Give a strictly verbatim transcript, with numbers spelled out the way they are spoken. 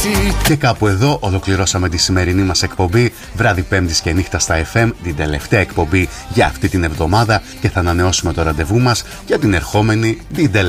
εσύ. Και κάπου εδώ ολοκληρώσαμε τη σημερινή μας εκπομπή βράδυ Πέμπτης και νύχτα στα εφ εμ, την τελευταία εκπομπή για αυτή την εβδομάδα, και θα ανανεώσουμε το ραντεβού μας για την ερχόμενη την τελευταία.